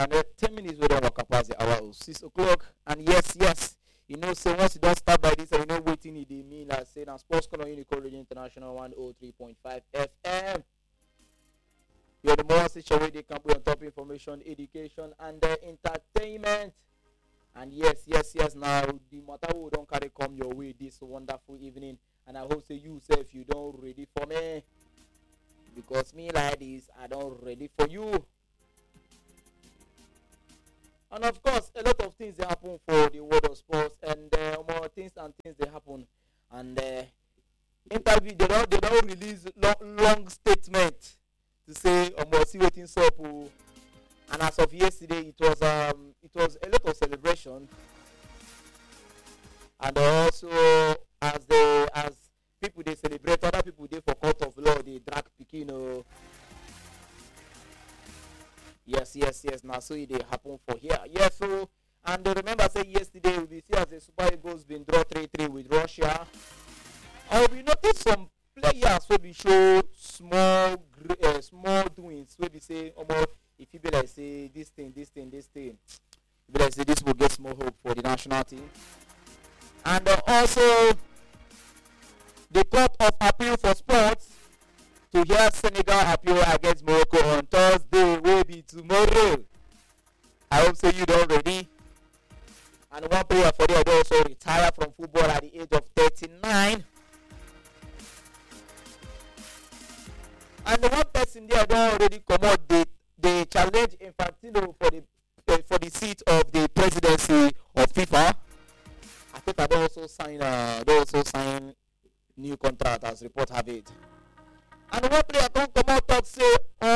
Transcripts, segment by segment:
and 10 minutes we don't walk past the hour of 6 o'clock. And yes, so once you don't start by this, and you know waiting it mean like say now Sports Corner Unicorn Radio International 103.5 FM. You're the more station where they can put on top information, education, and entertainment. And yes. Now the matter we don't carry come your way this wonderful evening, and I hope say you say if you don't ready for me, because me like this, I don't ready for you. And of course, a lot of things they happen for the world of sports, and more things they happen. And interview they don't release long statement to say see waiting up. And as of yesterday, it was a lot of celebration, and also as people they celebrate, other people they for court of law they drag Pikino. Yes. Now so it happen for here. Yes, so and remember say yesterday we see as the Super Eagles been draw 3-3 with Russia. We noticed some players will be show small doings. Will be say if you be like say this thing, you be like say this will get more hope for the national team. And also the Court of Appeal for Sports to hear Senegal appeal against Morocco on Thursday will be tomorrow. I hope so you don't ready. And one player for there also retire from football at the age of 39. And the one person there don't already come out they challenge Infantino for the seat of the presidency of FIFA. I think they also sign new contract as report have it. And one player come out talk say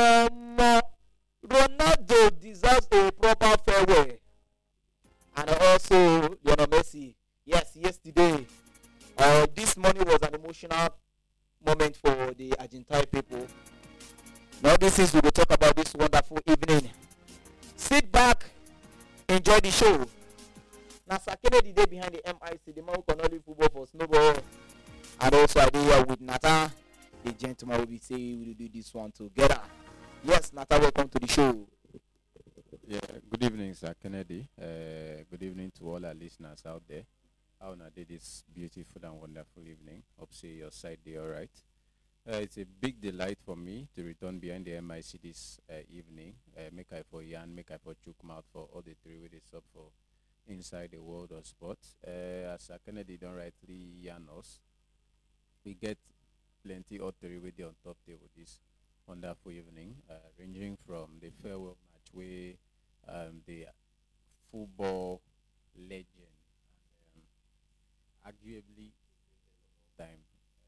Ronaldo deserves a proper farewell. And also Lionel Messi. Yes, yesterday. This morning was an emotional moment for the Argentine people. Now this is we will talk about this wonderful evening. Sit back, enjoy the show. Now Sir Kennedy day behind the MIC, the man who can only football for snowball. And also I here with Nata. The gentleman will be saying we will do this one together. Yes, Nata, welcome to the show. Yeah, good evening, Sir Kennedy. Good evening to all our listeners out there. How on day this beautiful and wonderful evening. Hope see your side day all right. It's a big delight for me to return behind the MIC this evening. Make I for Yan, make I for chook mouth for all the three with this up for inside the world of sports. As Sir Kennedy don't rightly yarn us, we get plenty of three with on top table this wonderful evening, ranging from the farewell match where the football legend and arguably time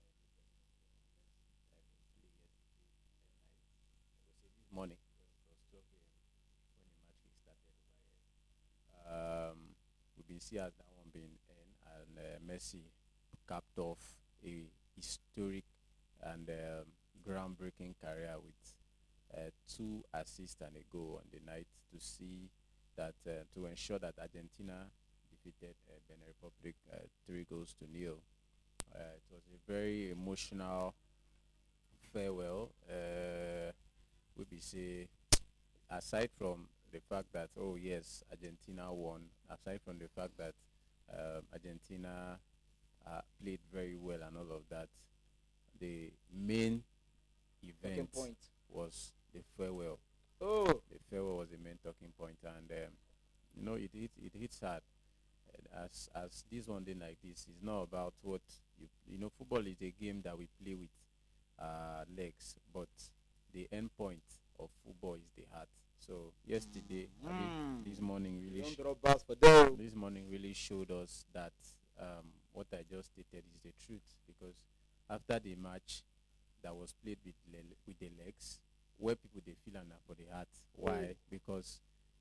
morning was 12 a.m. when the match started. We've been seeing as that one being and Messi capped off a historic and groundbreaking career with 2 assists and a goal on the night to see that to ensure that Argentina defeated Benin Republic 3-0. It was a very emotional farewell. We be say aside from the fact that Argentina won, aside from the fact that Argentina played very well and all of that, the main event was the farewell. The farewell was the main talking point, and it hits hard. As this one day like this is not about what football is a game that we play with legs, but the end point of football is the heart. So yesterday, this morning really showed us that what I just stated is the truth, because after the match that was played with the legs, where people they feel and for the heart. Why? Because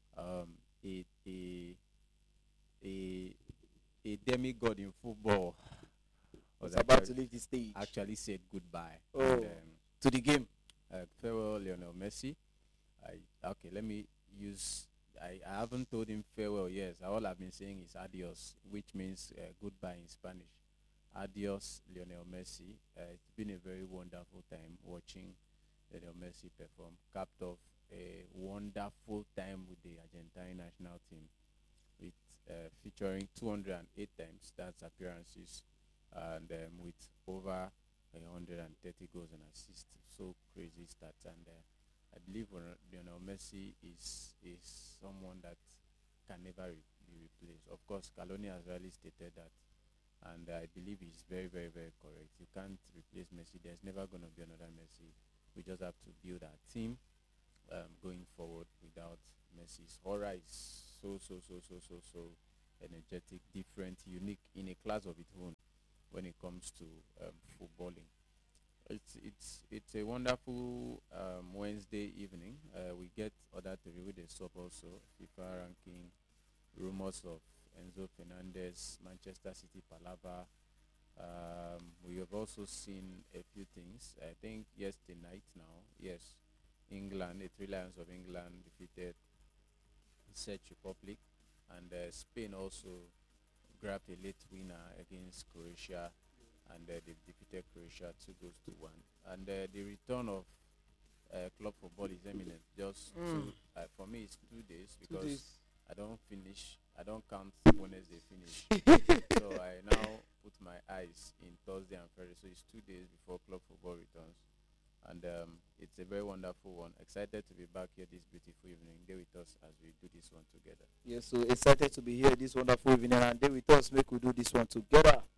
a demigod in football was about to leave the stage. Actually said goodbye to the game. Farewell, Lionel Messi. Let me use. I haven't told him farewell. Yes, all I've been saying is adios, which means goodbye in Spanish. Adios, Lionel Messi. It's been a very wonderful time watching Lionel Messi perform. Capped off a wonderful time with the featuring 208 times, that's appearances, and with over 130 goals and assists. So crazy stats, and I believe Lionel Messi is someone that can never be replaced. Of course, Scaloni has really stated that, and I believe he's very, very, very correct. You can't replace Messi. There's never going to be another Messi. We just have to build our team going forward without Messi's aura is so energetic, different, unique, in a class of its own when it comes to footballing. It's a wonderful Wednesday evening. We get other to review the sub also, FIFA ranking, rumors of Enzo Fernandez, Manchester City Palava. We have also seen a few things. I think yesterday night now, yes, England, the Three Lions of England defeated Czech Republic, and Spain also grabbed a late winner against Croatia, and they defeated Croatia 2 goals to 1. And the return of club football is imminent. Just for me, it's 2 days because 2 days. I don't count Wednesday finish. So I now put my eyes in Thursday and Friday. So it's 2 days before club football returns. And it's a very wonderful one. Excited to be back here this beautiful evening. Stay with us as we do this one together. Yes, so excited to be here this wonderful evening, and stay with us. Make we do this one together.